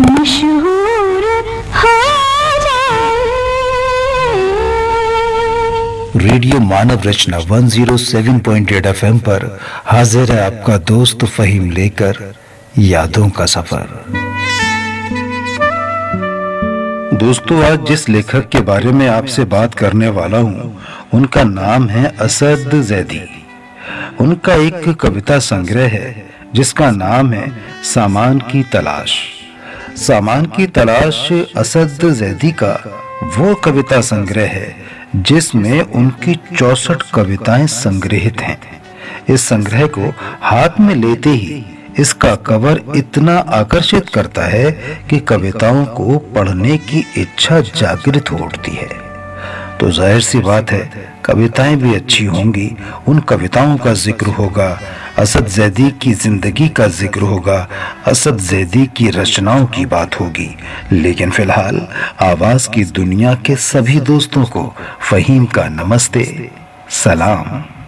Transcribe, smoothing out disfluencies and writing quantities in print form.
मशहूर हो जाए। रेडियो मानव रचना 107.8 FM पर हाजिर है आपका दोस्त फहीम लेकर यादों का सफर। दोस्तों, आज जिस लेखक के बारे में आपसे बात करने वाला हूँ उनका नाम है असद जैदी। उनका एक कविता संग्रह है जिसका नाम है सामान की तलाश। सामान की तलाश असद जैदी का वो कविता संग्रह है जिसमें उनकी 64 कविताएं संग्रहित हैं। इस संग्रह को हाथ में लेते ही इसका कवर इतना आकर्षित करता है कि कविताओं को पढ़ने की इच्छा जागृत हो उठती है। तो जाहिर सी बात है, कविताएं भी अच्छी होंगी। उन कविताओं का जिक्र होगा, असद जैदी की जिंदगी का जिक्र होगा, असद जैदी की रचनाओं की बात होगी। लेकिन फिलहाल आवाज की दुनिया के सभी दोस्तों को फहीम का नमस्ते, सलाम।